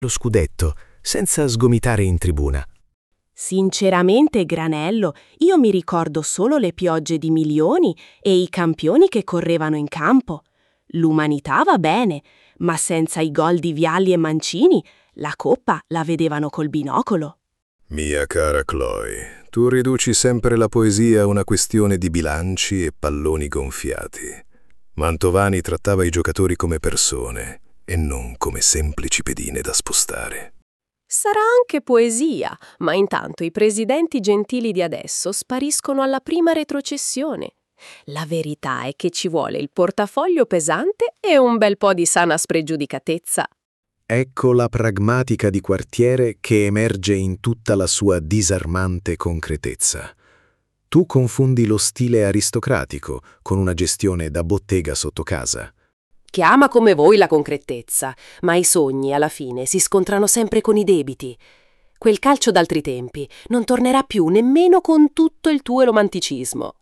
lo scudetto, senza sgomitare in tribuna. Sinceramente, Granello, io mi ricordo solo le piogge di milioni e i campioni che correvano in campo. L'umanità va bene, ma senza i gol di Vialli e Mancini, la coppa la vedevano col binocolo. Mia cara Chloe, tu riduci sempre la poesia a una questione di bilanci e palloni gonfiati. Mantovani trattava i giocatori come persone e non come semplici pedine da spostare. Sarà anche poesia, ma intanto i presidenti gentili di adesso spariscono alla prima retrocessione. La verità è che ci vuole il portafoglio pesante e un bel po' di sana spregiudicatezza. Ecco la pragmatica di quartiere che emerge in tutta la sua disarmante concretezza. Tu confondi lo stile aristocratico con una gestione da bottega sotto casa. Chiama come vuoi la concretezza, ma i sogni alla fine si scontrano sempre con i debiti. Quel calcio d'altri tempi non tornerà più nemmeno con tutto il tuo romanticismo.